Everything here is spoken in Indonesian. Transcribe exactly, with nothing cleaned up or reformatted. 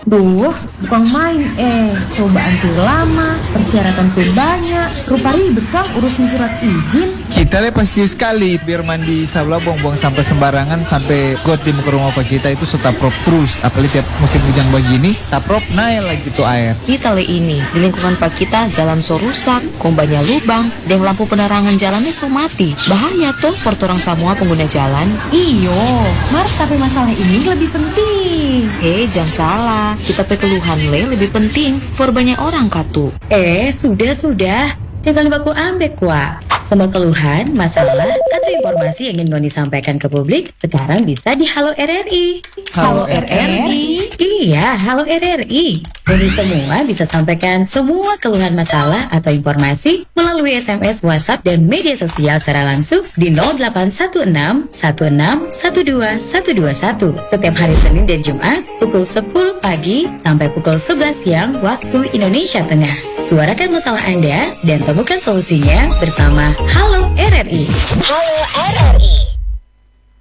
Duh, bukan main eh. Cobaan tuh lama, persyaratan tuh banyak. Rupa ribet Kang urusin surat izin. Kita le pasti sekali biar mandi sabla buang-buang sampah sembarangan sampai got di muka rumah pak kita itu suka prop terus. Apalagi tiap musim hujan begini, tak prop naik lagi tuh air. Kita le ini di lingkungan pak kita jalan so rusak, kombanya lubang, dan lampu penerangan jalannya so mati. Bahaya tuh for orang semua pengguna jalan. Iyo, Mar, tapi masalah ini lebih penting. Eh, jangan salah. Kita pe keluhan le lebih penting for banyak orang katu. Eh, sudah-sudah. Jangan baku ambek wa. Semua keluhan, masalah, atau informasi yang ingin Ngoni sampaikan ke publik sekarang bisa di Halo R R I. Halo R R I? Iya, Halo R R I. Jadi semua bisa sampaikan semua keluhan masalah atau informasi melalui S M S, WhatsApp, dan media sosial secara langsung di nol delapan satu enam satu enam satu dua satu dua satu setiap hari Senin dan Jumat pukul sepuluh pagi sampai pukul sebelas siang waktu Indonesia Tengah. Suarakan masalah Anda dan temukan solusinya bersama Halo R R I. Halo R R I.